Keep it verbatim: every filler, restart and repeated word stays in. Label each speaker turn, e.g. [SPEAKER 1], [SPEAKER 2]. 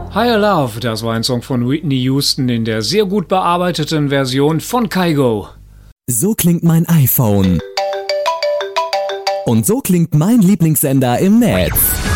[SPEAKER 1] Higher Love, das war ein Song von Whitney Houston in der sehr gut bearbeiteten Version von Kygo.
[SPEAKER 2] So klingt mein iPhone. Und so klingt mein Lieblingssender im Netz.